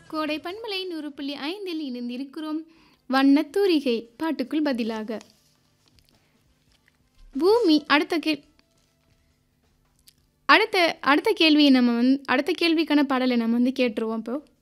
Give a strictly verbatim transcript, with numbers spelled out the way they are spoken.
கோடை பண்பலை நூறு புள்ளி ஐந்தில் இணைந்திருக்கிறோம். வண்ணத் தூரிகை பாட்டுக்குள் பதிலாக. பூமி அடுத்த கே அடுத்த அடுத்த கேள்வியை நம்ம வந்து அடுத்த கேள்விக்கான பாடலை நம்ம வந்து கேட்டுருவோம் இப்போ.